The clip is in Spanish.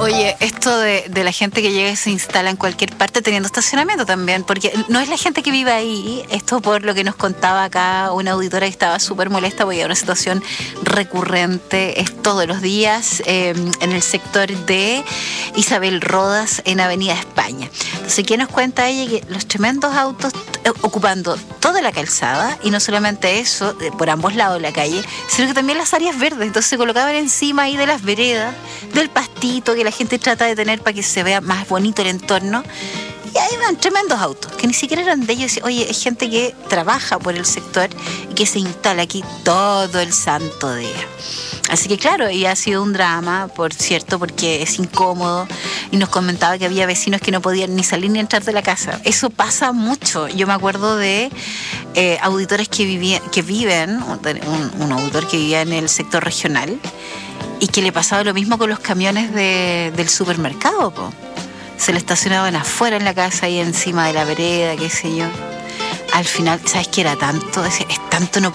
Oye, esto de la gente que llega y se instala en cualquier parte teniendo estacionamiento también, porque no es la gente que vive ahí, esto por lo que nos contaba acá una auditora que estaba súper molesta porque hay una situación recurrente, es todos los días en el sector de Isabel Rodas en Avenida España. Entonces, ¿qué nos cuenta ella? Que los tremendos autos ocupando toda la calzada, y no solamente eso, por ambos lados de la calle, sino que también las áreas verdes. Entonces se colocaban encima ahí de las veredas, del pastito que la gente trata de tener para que se vea más bonito el entorno. Y ahí van tremendos autos, que ni siquiera eran de ellos. Oye, es gente que trabaja por el sector y que se instala aquí todo el santo día. Así que claro, y ha sido un drama, por cierto, porque es incómodo, y nos comentaba que había vecinos que no podían ni salir ni entrar de la casa. Eso pasa mucho. Yo me acuerdo de auditores que viven, un auditor que vivía en el sector regional, y que le pasaba lo mismo con los camiones del supermercado, po. Se le estacionaban afuera en la casa y encima de la vereda, qué sé yo. Al final, ¿sabes qué era tanto? Es tanto, no